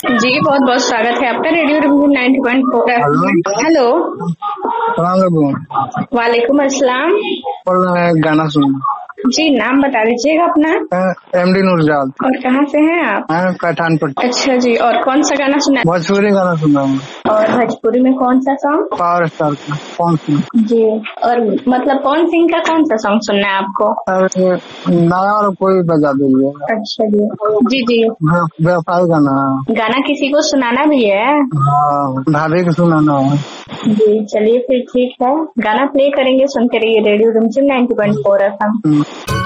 जी बहुत बहुत स्वागत है आपका रेडियो रिमझिम 90.4 हेलो। वालेकुम अस्सलाम। गाना सुनना। जी नाम बता दीजिएगा अपना। एमडी नूरजाल। और कहाँ से हैं आप? पठानकोट। अच्छा जी, और कौन सा गाना सुना? भोजपुरी गाना सुना हूँ। और भोजपुरी में कौन सा सॉन्ग? पावर स्टार का कौन सा? जी, और मतलब कौन सिंह का कौन सा सॉन्ग सुनना है आपको? नया और कोई बजा दीजिए। अच्छा जी। जी जी, व्यापारी गाना। गाना किसी को सुनाना भी है? हाँ, भाभी को सुनाना है। जी चलिए फिर ठीक है, गाना प्ले करेंगे, सुनते रहिए रेडियो रिमझिम 90.4 FM।